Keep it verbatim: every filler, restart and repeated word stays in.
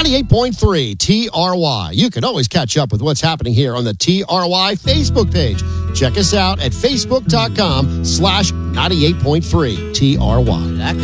ninety-eight point three T R Y. You can always catch up with what's happening here on the T R Y Facebook page. Check us out at facebook.com slash 98.3 TRY. That could